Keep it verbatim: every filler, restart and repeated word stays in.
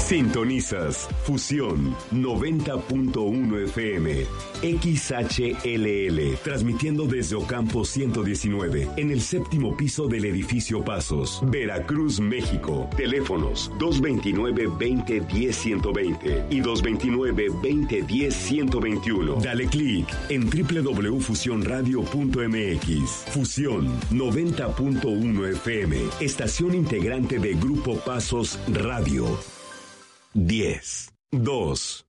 Sintonizas Fusión noventa punto uno F M, X H L L, transmitiendo desde Ocampo ciento diecinueve, en el séptimo piso del edificio Pasos, Veracruz, México. Teléfonos dos veintinueve, veinte, diez, ciento veinte y dos veintinueve, veinte, diez, ciento veintiuno. Dale clic en doble u doble u doble u punto fusión radio punto m x. Fusión noventa punto uno F M, estación integrante de Grupo Pasos Radio. diez, dos,